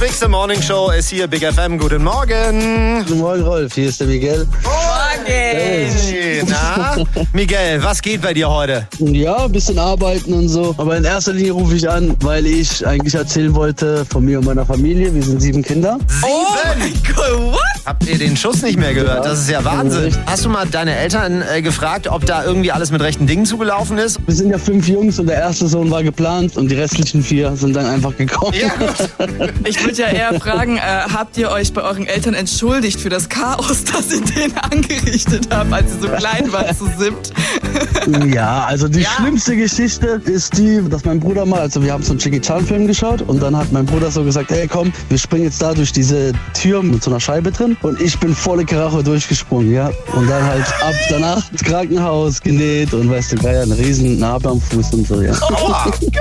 Twix Morning Show ist hier, Big FM. Guten Morgen. Guten Morgen, Rolf. Hier ist der Miguel. Morgen. Hey. Na, Miguel, was geht bei dir heute? Ja, ein bisschen arbeiten und so. Aber in erster Linie rufe ich an, weil ich eigentlich erzählen wollte von mir und meiner Familie. Wir sind 7 Kinder. 7? Oh mein Gott, what? Habt ihr den Schuss nicht mehr gehört? Ja. Das ist ja Wahnsinn. Hast du mal deine Eltern gefragt, ob da irgendwie alles mit rechten Dingen zugelaufen ist? Wir sind ja 5 Jungs und der erste Sohn war geplant und die restlichen 4 sind dann einfach gekommen. Ja. Ich würde ja eher fragen, habt ihr euch bei euren Eltern entschuldigt für das Chaos, das ihr denen angerichtet habt, als ihr so klein wart, zu 7? Ja, also die schlimmste Geschichte ist die, dass mein Bruder mal, also wir haben so einen Jackie Chan Film geschaut und dann hat mein Bruder so gesagt, hey komm, wir springen jetzt da durch diese Tür mit so einer Scheibe drin und ich bin volle Karacho durchgesprungen, ja. Und dann halt ab danach ins Krankenhaus genäht und weißt du, eine riesen Narbe am Fuß und so, ja. Oh Gott!